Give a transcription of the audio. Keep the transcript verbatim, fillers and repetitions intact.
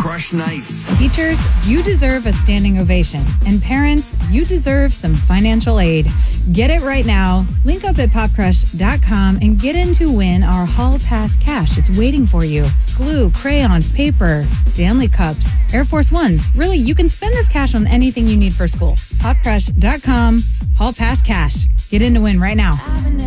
Crush Nights. Teachers, you deserve a standing ovation. And parents, you deserve some financial aid. Get it right now. Link up at pop crush dot com and get in to win our Hall Pass cash. It's waiting for you. Glue, crayons, paper, Stanley cups, Air Force Ones. Really, you can spend this cash on anything you need for school. pop crush dot com, Hall Pass cash. Get in to win right now.